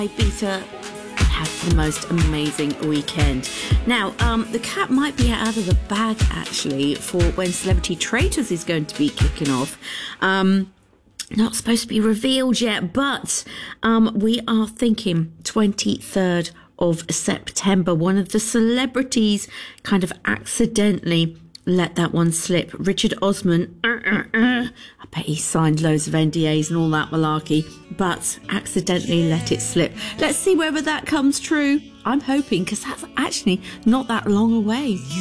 Ibiza had the most amazing weekend. Now, the cat might be out of the bag actually for when Celebrity Traitors is going to be kicking off. Not supposed to be revealed yet, but we are thinking 23rd of September. One of the celebrities kind of accidentally let that one slip. Richard Osman, I bet he signed loads of NDAs and all that malarkey, but accidentally let it slip. Let's see whether that comes true. I'm hoping, because that's actually not that long away.